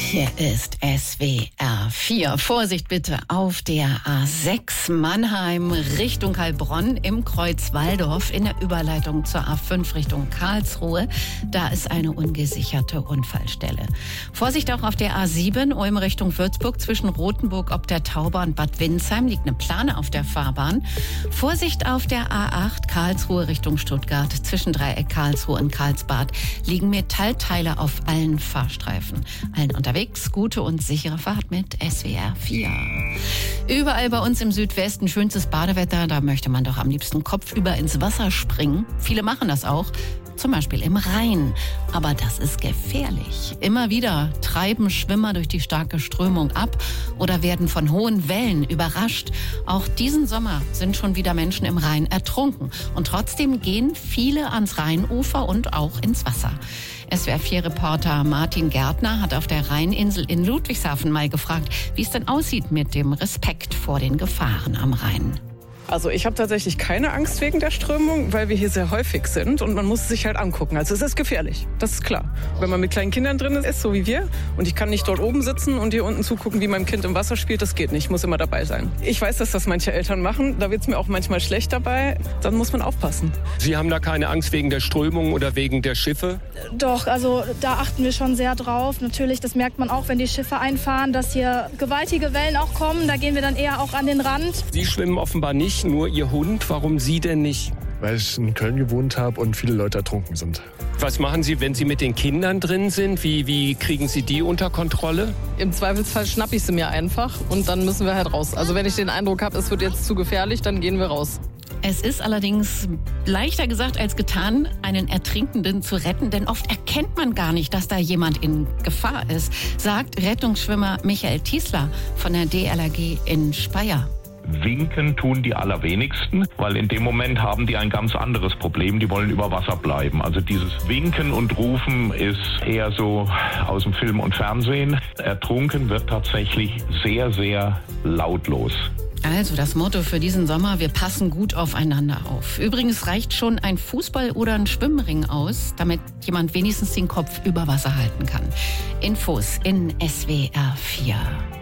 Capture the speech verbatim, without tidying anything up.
Hier ist S W R vier. Vorsicht bitte auf der A sechs Mannheim Richtung Heilbronn im Kreuz Walldorf in der Überleitung zur A fünf Richtung Karlsruhe. Da ist eine ungesicherte Unfallstelle. Vorsicht auch auf der A sieben Ulm Richtung Würzburg zwischen Rothenburg ob der Tauber und Bad Windsheim liegt eine Plane auf der Fahrbahn. Vorsicht auf der A acht Karlsruhe Richtung Stuttgart zwischen Dreieck Karlsruhe und Karlsbad liegen Metallteile auf allen Fahrstreifen. Allen unterwegs gute und sichere Fahrt mit S W R vier. Überall bei uns im Südwesten schönstes Badewetter. Da möchte man doch am liebsten kopfüber ins Wasser springen. Viele machen das auch. Zum Beispiel im Rhein. Aber das ist gefährlich. Immer wieder treiben Schwimmer durch die starke Strömung ab oder werden von hohen Wellen überrascht. Auch diesen Sommer sind schon wieder Menschen im Rhein ertrunken. Und trotzdem gehen viele ans Rheinufer und auch ins Wasser. S W R vier Reporter Martin Gärtner hat auf der Rheininsel in Ludwigshafen mal gefragt, wie es denn aussieht mit dem Respekt vor den Gefahren am Rhein. Also ich habe tatsächlich keine Angst wegen der Strömung, weil wir hier sehr häufig sind und man muss es sich halt angucken. Also es ist gefährlich, das ist klar. Wenn man mit kleinen Kindern drin ist, so wie wir, und ich kann nicht dort oben sitzen und hier unten zugucken, wie mein Kind im Wasser spielt, das geht nicht, ich muss immer dabei sein. Ich weiß, dass das manche Eltern machen, da wird es mir auch manchmal schlecht dabei, dann muss man aufpassen. Sie haben da keine Angst wegen der Strömung oder wegen der Schiffe? Doch, also da achten wir schon sehr drauf. Natürlich, das merkt man auch, wenn die Schiffe einfahren, dass hier gewaltige Wellen auch kommen, da gehen wir dann eher auch an den Rand. Sie schwimmen offenbar nicht. Nur Ihr Hund, warum Sie denn nicht? Weil ich in Köln gewohnt habe und viele Leute ertrunken sind. Was machen Sie, wenn Sie mit den Kindern drin sind? Wie, wie kriegen Sie die unter Kontrolle? Im Zweifelsfall schnapp ich sie mir einfach und dann müssen wir halt raus. Also wenn ich den Eindruck habe, es wird jetzt zu gefährlich, dann gehen wir raus. Es ist allerdings leichter gesagt als getan, einen Ertrinkenden zu retten, denn oft erkennt man gar nicht, dass da jemand in Gefahr ist, sagt Rettungsschwimmer Michael Tiesler von der D L R G in Speyer. Winken tun die allerwenigsten, weil in dem Moment haben die ein ganz anderes Problem. Die wollen über Wasser bleiben. Also dieses Winken und Rufen ist eher so aus dem Film und Fernsehen. Ertrunken wird tatsächlich sehr, sehr lautlos. Also das Motto für diesen Sommer, wir passen gut aufeinander auf. Übrigens reicht schon ein Fußball- oder ein Schwimmring aus, damit jemand wenigstens den Kopf über Wasser halten kann. Infos in S W R vier.